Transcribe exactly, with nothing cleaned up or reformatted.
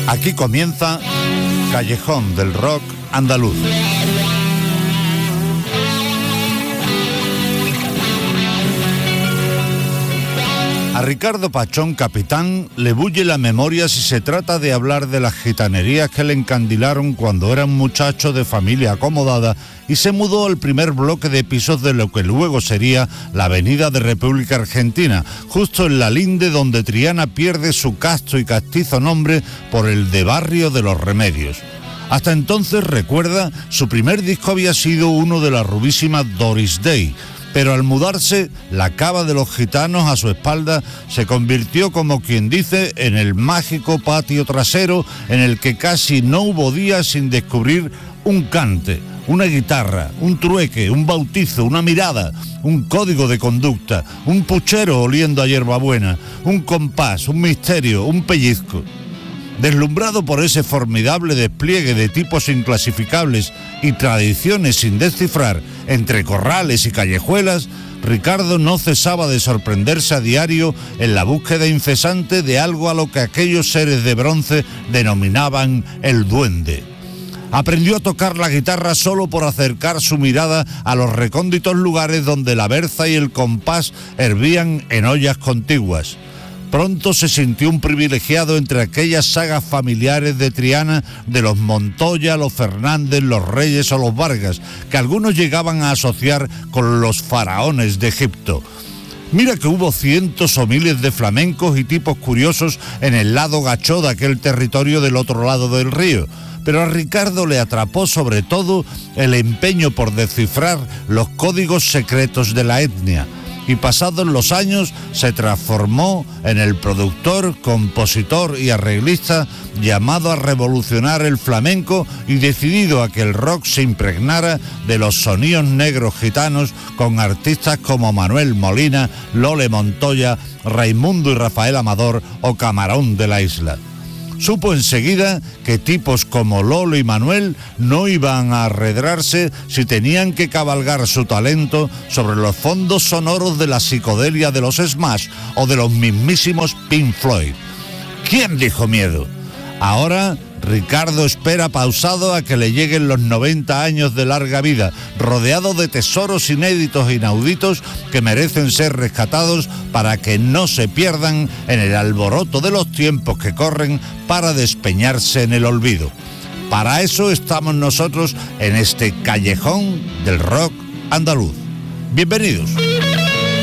Aquí comienza Callejón del Rock Andaluz. A Ricardo Pachón, capitán, le bulle la memoria si se trata de hablar de las gitanerías que le encandilaron cuando era un muchacho de familia acomodada y se mudó al primer bloque de pisos de lo que luego sería la avenida de República Argentina, justo en la linde donde Triana pierde su casto y castizo nombre por el de Barrio de los Remedios. Hasta entonces, recuerda, su primer disco había sido uno de la rubísima Doris Day, pero al mudarse, la cava de los gitanos a su espalda se convirtió, como quien dice, en el mágico patio trasero en el que casi no hubo día sin descubrir un cante, una guitarra, un trueque, un bautizo, una mirada, un código de conducta, un puchero oliendo a hierbabuena, un compás, un misterio, un pellizco. Deslumbrado por ese formidable despliegue de tipos inclasificables y tradiciones sin descifrar entre corrales y callejuelas, Ricardo no cesaba de sorprenderse a diario en la búsqueda incesante de algo a lo que aquellos seres de bronce denominaban el duende. Aprendió a tocar la guitarra solo por acercar su mirada a los recónditos lugares donde la berza y el compás hervían en ollas contiguas. Pronto se sintió un privilegiado entre aquellas sagas familiares de Triana de los Montoya, los Fernández, los Reyes o los Vargas, que algunos llegaban a asociar con los faraones de Egipto. Mira que hubo cientos o miles de flamencos y tipos curiosos en el lado gachó de aquel territorio del otro lado del río, pero a Ricardo le atrapó sobre todo el empeño por descifrar los códigos secretos de la etnia. Y pasados los años se transformó en el productor, compositor y arreglista llamado a revolucionar el flamenco y decidido a que el rock se impregnara de los sonidos negros gitanos con artistas como Manuel Molina, Lole Montoya, Raimundo y Rafael Amador o Camarón de la Isla. Supo enseguida que tipos como Lolo y Manuel no iban a arredrarse si tenían que cabalgar su talento sobre los fondos sonoros de la psicodelia de los Smash o de los mismísimos Pink Floyd. ¿Quién dijo miedo? Ahora Ricardo espera pausado a que le lleguen los noventa años de larga vida, rodeado de tesoros inéditos e inauditos que merecen ser rescatados para que no se pierdan en el alboroto de los tiempos que corren para despeñarse en el olvido. Para eso estamos nosotros en este Callejón del Rock Andaluz. Bienvenidos.